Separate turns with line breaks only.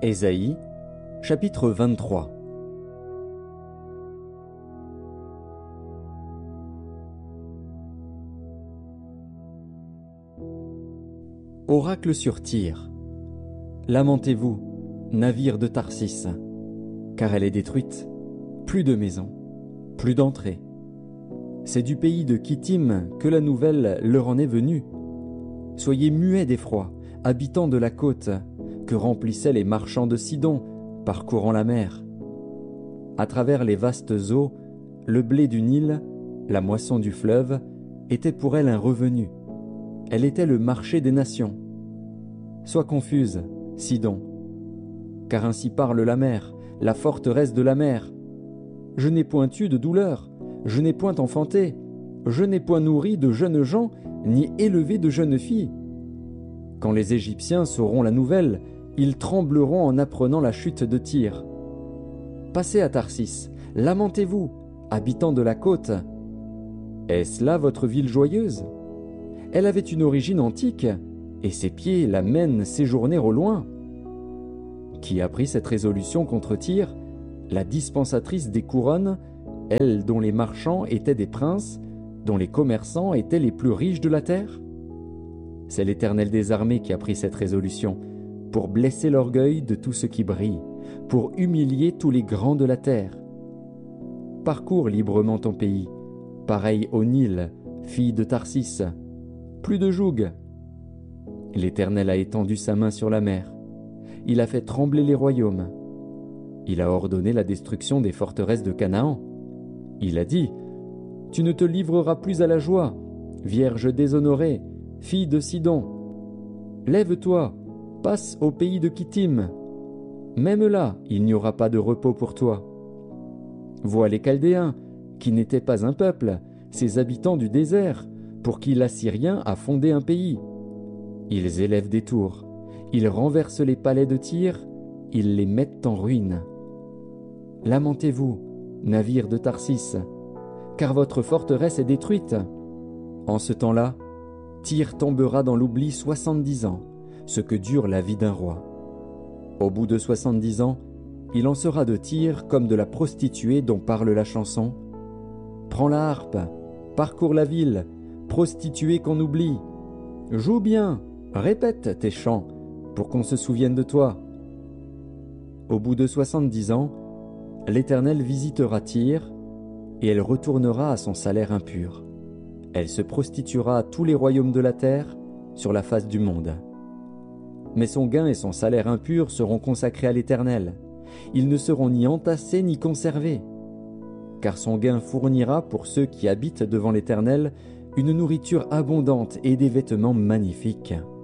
Ésaïe, chapitre 23. Oracle sur Tyr. Lamentez-vous, navire de Tarsis, car elle est détruite. Plus de maisons, plus d'entrées. C'est du pays de Kittim que la nouvelle leur en est venue. Soyez muets d'effroi, habitants de la côte, que remplissaient les marchands de Sidon, parcourant la mer. À travers les vastes eaux, le blé du Nil, la moisson du fleuve, était pour elle un revenu. Elle était le marché des nations. Sois confuse, Sidon, car ainsi parle la mer, la forteresse de la mer. Je n'ai point eu de douleur, je n'ai point enfanté, je n'ai point nourri de jeunes gens, ni élevé de jeunes filles. Quand les Égyptiens sauront la nouvelle, ils trembleront en apprenant la chute de Tyr. Passez à Tarsis, lamentez-vous, habitants de la côte. Est-ce là votre ville joyeuse? Elle avait une origine antique, et ses pieds la mènent séjourner au loin. Qui a pris cette résolution contre Tyr, la dispensatrice des couronnes, elle dont les marchands étaient des princes, dont les commerçants étaient les plus riches de la terre? C'est l'Éternel des armées qui a pris cette résolution, pour blesser l'orgueil de tout ce qui brille, pour humilier tous les grands de la terre. Parcours librement ton pays, pareil au Nil, fille de Tarsis. Plus de joug. L'Éternel a étendu sa main sur la mer. Il a fait trembler les royaumes. Il a ordonné la destruction des forteresses de Canaan. Il a dit: Tu ne te livreras plus à la joie, vierge déshonorée, fille de Sidon. Lève-toi, passe au pays de Kittim. Même là, il n'y aura pas de repos pour toi. Vois les Chaldéens, qui n'étaient pas un peuple, ces habitants du désert, pour qui l'Assyrien a fondé un pays. Ils élèvent des tours, ils renversent les palais de Tyr, ils les mettent en ruine. Lamentez-vous, navires de Tarsis, car votre forteresse est détruite. En ce temps-là, Tyr tombera dans l'oubli 70 ans, ce que dure la vie d'un roi. Au bout de 70 ans, il en sera de Tyr comme de la prostituée dont parle la chanson. Prends la harpe, parcours la ville, prostituée qu'on oublie. Joue bien, répète tes chants, pour qu'on se souvienne de toi. Au bout de 70 ans, l'Éternel visitera Tyr, et elle retournera à son salaire impur. Elle se prostituera à tous les royaumes de la terre, sur la face du monde. Mais son gain et son salaire impur seront consacrés à l'Éternel. Ils ne seront ni entassés ni conservés. Car son gain fournira pour ceux qui habitent devant l'Éternel une nourriture abondante et des vêtements magnifiques.